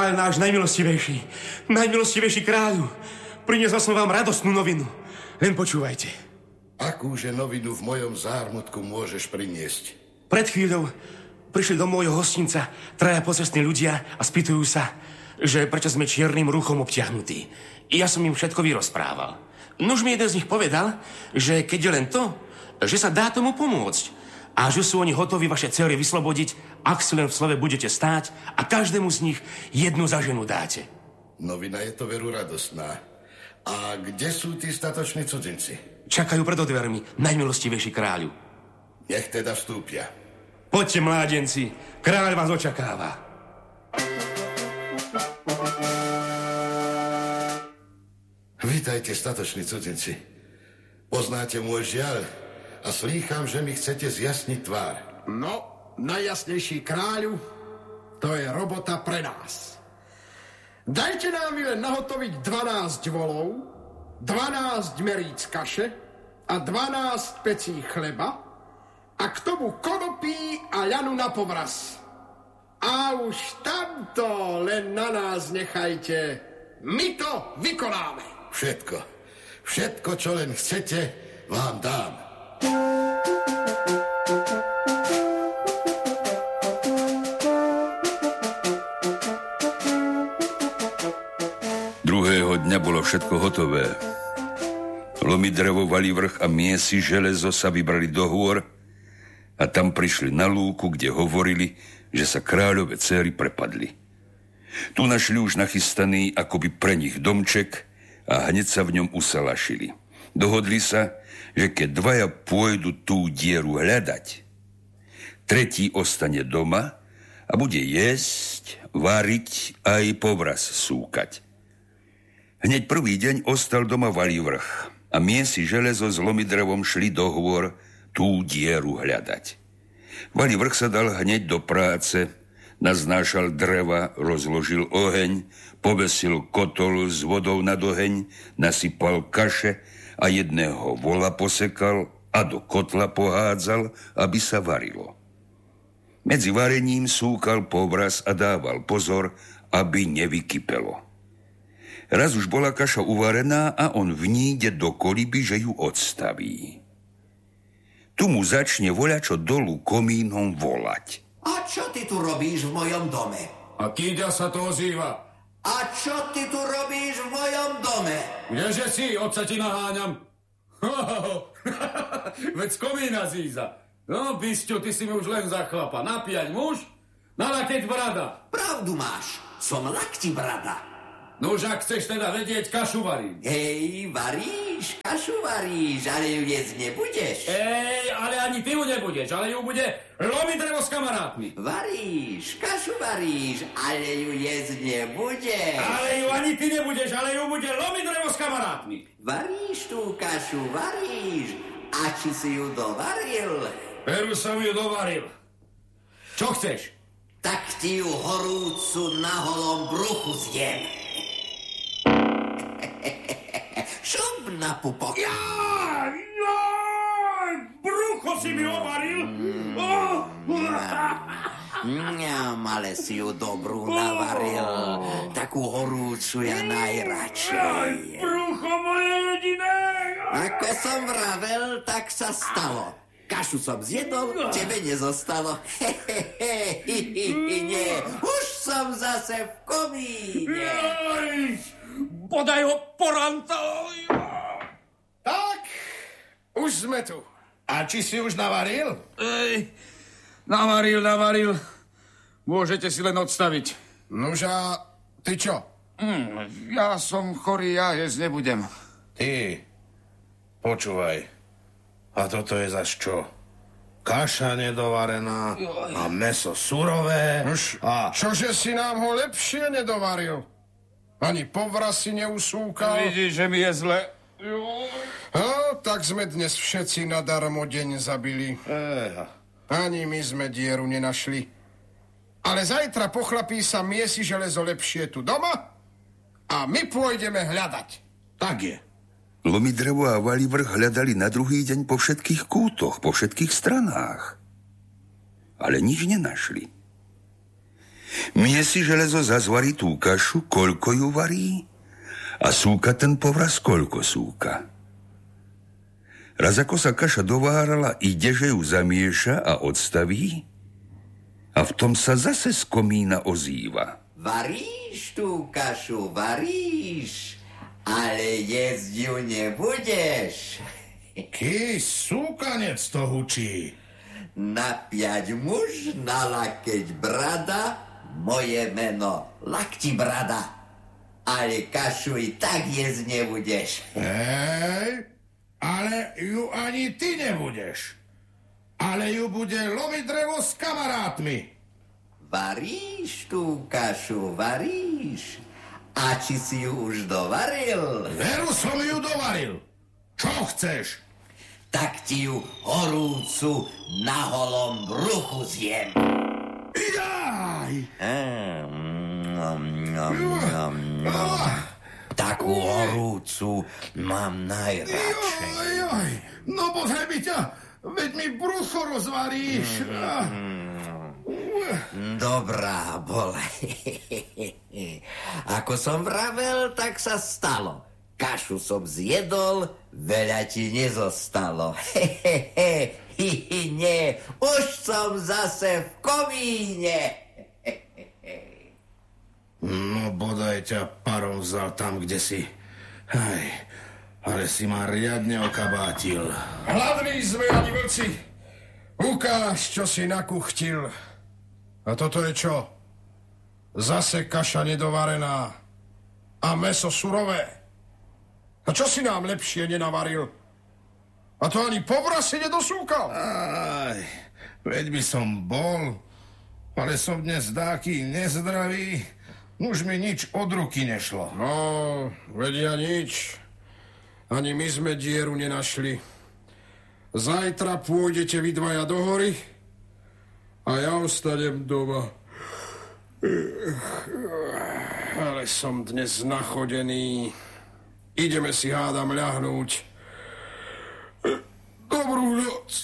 Kráľ náš najmilostivejší kráľu, priniesol som vám radostnú novinu. Len počúvajte. Akúže novinu v mojom zármutku môžeš priniesť? Pred chvíľou prišli do môjho hostinca traja pocestní ľudia a spýtujú sa, že prečo sme čiernym ruchom obtiahnutí. I ja som im všetko vyrozprával. Nuž mi jeden z nich povedal, že keď je len to, že sa dá tomu pomôcť a že sú oni hotoví vaše dcery vyslobodiť, ak si len v slove budete stáť a každému z nich jednu za ženu dáte. Novina je to veru radostná. A kde sú tí statoční cudzinci? Čakajú pred dvermi, najmilostivejší kráľu. Nech teda vstúpia. Poďte, mládenci, kráľ vás očakáva. Vítajte, statoční cudzinci. Poznáte môj žiaľ a slýcham, že mi chcete zjasniť tvár. No, najjasnejší kráľu, to je robota pre nás. Dajte nám len nahotoviť 12 volov, 12 meríc kaše a 12 pecí chleba a k tomu konopí a ľanu na povraz. A už tamto len na nás nechajte. My to vykonáme. Všetko, čo len chcete, vám dám. Druhého dňa bolo všetko hotové. Lomy drevo, Valivrch a Miesi železo sa vybrali do hôr a tam prišli na lúku, kde hovorili, že sa kráľove dcéry prepadli. Tu našli už nachystaný akoby pre nich domček a hneď sa v ňom usalašili. Dohodli sa, že keď dvaja pôjdu tú dieru hľadať, tretí ostane doma a bude jesť, variť a aj povraz súkať. Hneď prvý deň ostal doma Valivrch a Miesi železo s Lomidrevom šli do hôr tú dieru hľadať. Valivrch sa dal hneď do práce, naznášal dreva, rozložil oheň, povesil kotol s vodou nad oheň, nasypal kaše a jedného vola posekal a do kotla pohádzal, aby sa varilo. Medzi varením súkal povraz a dával pozor, aby nevykypelo. Raz už bola kaša uvarená a on vníde do koliby, že ju odstaví. Tu mu začne voľačo dolu komínom volať. A čo ty tu robíš v mojom dome? A Kýďa sa to ozýva. A čo ty tu robíš v mojom dome? Kdeže si, otca ti naháňam? Veď z komína zíza. No, Bisťo, ty si mi už len za chlapa. Napiať muž, na lakeť brada. Pravdu máš, som lakti brada. Nož, ak chceš teda vedieť, kašu varím. Hej, varíš, kašu varíš, ale ju jesť nebudeš. Ale ani ty ju nebudeš, ale ju bude Lomidrevo s kamarátmi. Varíš, kašu varíš, ale ju jesť nebudeš. Ale ju ani ty nebudeš, ale ju bude Lomidrevo s kamarátmi. Varíš tú kašu, varíš. A či si ju dovaril? Veru som ju dovaril. Čo chceš? Tak ti ju horúcu na holom bruchu zjem. Šup na pupok. Jaj, brucho si mi ovaril. Ale si ju dobrú navaril. Takú horúcu ja najradšej. Brucho moje jediné. Ako som vravel, tak sa stalo. Kašu som zjedol, tebe nezostalo. Nie, už som zase v komíne. Podaj ho poranta. Tak, už sme tu. A či si už navaril? Navaril. Môžete si len odstaviť. Nuža, ty čo? Ja som chorý, ja jesť nebudem. Ty, počúvaj. A toto je zaš čo? Kaša nedovarená a mäso surové. A Čože si nám ho lepšie nedovaril? Ani povraz si neusúkal? Vidíš, že mi je zle. No, tak sme dnes všetci nadarmo deň zabili. Ani my sme dieru nenašli. Ale zajtra pochlapí sa Miesi železo lepšie tu doma a my pôjdeme hľadať. tak je. Lomidrevo a Valivrch hľadali na druhý deň po všetkých kútoch, po všetkých stranách. Ale nič nenašli. Miesi železo zazvarí tú kašu, koľko ju varí, a súka ten povraz, koľko súka. Raz ako sa kaša dovárala, ide, že ju zamieša a odstaví, a v tom sa zase z komína ozýva. Varíš tú kašu, varíš, ale jesť ju nebudeš. Ký súkanec to hučí. Napiať muž, nalakeť brada, moje meno Lakti brada. Ale kašu i tak jesť nebudeš. Hej, ale ju ani ty nebudeš. Ale ju bude lomiť drevo s kamarátmi. Varíš tú kašu, varíš. A či si ju už dovaril? Veru som ju dovaril. Čo chceš? Tak ti ju horúcu na holom bruchu zjem. Jaj! Takú horúcu mám najradšej. Jaj, no bodaj by ťa, veď mi brucho rozvaríš. Dobrá bola. Ako som vravel, tak sa stalo. Kašu som zjedol, veľa ti nezostalo. Nie, už som zase v komíne. No bodaj ťa parom vzal tam, kde si. Hej, ale si ma riadne okabátil. Hladní sme ani vlci. Ukáž, čo si nakuchtil. A toto je čo? Zase kaša nedovarená. A mäso surové. A čo si nám lepšie nenavaril? A to ani povraz si nedosúkal. Aj, veď by som bol, ale som dnes dáky nezdravý. Už mi nič od ruky nešlo. No, vedia nič. Ani my sme dieru nenašli. Zajtra pôjdete vy dvaja do hory a ja ostanem doma. Ale som dnes nachodený. Ideme si, hádam, ľahnúť. Dobrú noc.